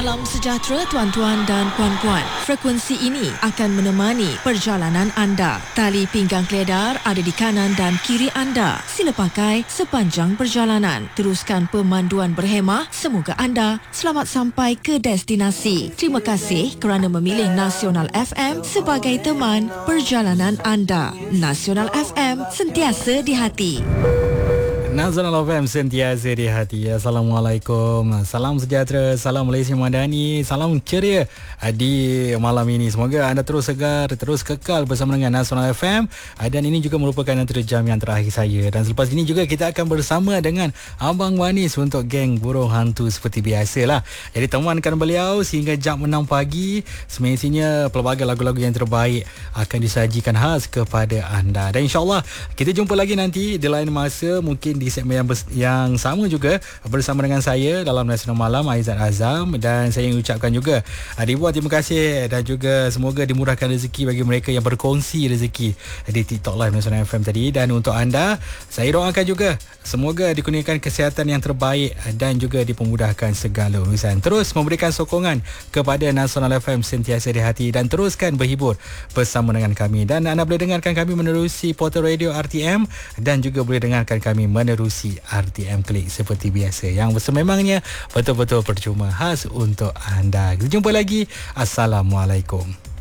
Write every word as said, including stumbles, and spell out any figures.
Salam sejahtera tuan-tuan dan puan-puan. Frekuensi ini akan menemani perjalanan anda. Tali pinggang keledar ada di kanan dan kiri anda. Sila pakai sepanjang perjalanan. Teruskan pemanduan berhemah. Semoga anda selamat sampai ke destinasi. Terima kasih kerana memilih Nasional F M sebagai teman perjalanan anda. Nasional F M, sentiasa di hati. Nasional F M, sentiasa di hati. Assalamualaikum. Salam sejahtera, salam Malaysia Madani, salam ceria di malam ini. Semoga anda terus segar, terus kekal bersama dengan Nasional F M. Dan ini juga merupakan antara jam yang terakhir saya. Dan selepas ini juga kita akan bersama dengan Abang Wanis untuk geng burung hantu seperti biasalah. Jadi temankan beliau sehingga jam enam pagi. Semestinya pelbagai lagu-lagu yang terbaik akan disajikan khas kepada anda. Dan insyaAllah kita jumpa lagi nanti di lain masa, mungkin di segmen yang, yang sama juga bersama dengan saya dalam Nasional Malam, Aizat Azam. Dan saya ingin ucapkan juga ribuan terima kasih dan juga semoga dimurahkan rezeki bagi mereka yang berkongsi rezeki di TikTok Live Nasional F M tadi. Dan untuk anda, saya doakan juga semoga dikurniakan kesihatan yang terbaik dan juga dipermudahkan segala urusan. Terus memberikan sokongan kepada Nasional F M, sentiasa di hati, dan teruskan berhibur bersama dengan kami. Dan anda boleh dengarkan kami menerusi portal radio R T M dan juga boleh dengarkan kami menerusi R T M Klik seperti biasa, yang sememangnya betul-betul percuma khas untuk anda. Kita jumpa lagi. Assalamualaikum.